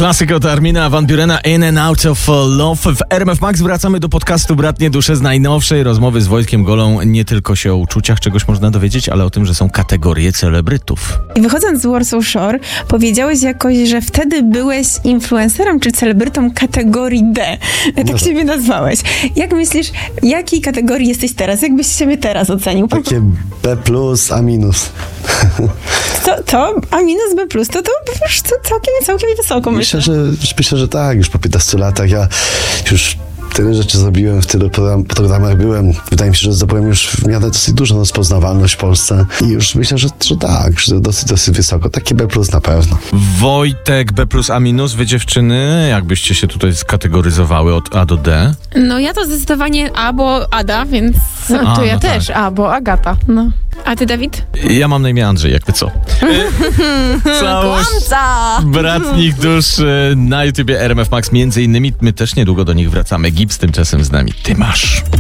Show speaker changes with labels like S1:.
S1: Klasyka od Armina van Burena, In and Out of Love. W RMF Max wracamy do podcastu Bratnie Dusze z najnowszej rozmowy z Wojtkiem Golą. Nie tylko się o uczuciach czegoś można dowiedzieć, ale o tym, że są kategorie celebrytów.
S2: I wychodząc z Warsaw Shore, powiedziałeś jakoś, że wtedy byłeś influencerem czy celebrytą kategorii D. Tak siebie nazwałeś. Jak myślisz, jakiej kategorii jesteś teraz? Jak byś siebie teraz ocenił?
S3: Takie B+, A-.
S2: To A minus B plus, to już całkiem wysoko myślę.
S3: Myślę, że tak, już po 15 latach ja już tyle rzeczy zrobiłem, w tylu programach byłem. Wydaje mi się, że zdobyłem już w miarę dosyć dużą rozpoznawalność w Polsce i już myślę, że tak, że dosyć wysoko. Takie B+ na pewno.
S1: Wojtek, B+, A-, wy dziewczyny, jakbyście się tutaj skategoryzowały od A do D?
S4: No ja to zdecydowanie A, bo Ada, więc
S5: To ja
S1: no
S5: też,
S1: tak.
S5: A, bo Agata.
S4: no. A ty, Dawid?
S1: Ja mam na imię Andrzej, jakby co. Całość Bratnich Dusz na YouTubie RMF Max między innymi. My też niedługo do nich wracamy. Gips tymczasem z nami. Ty masz.